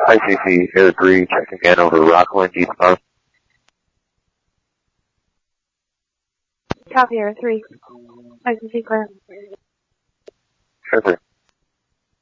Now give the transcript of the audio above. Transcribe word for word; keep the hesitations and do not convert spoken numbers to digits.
I C C, Air three, checking in over Rockland, East Coast. Copy, Air three. I C C clear. Sure, sir.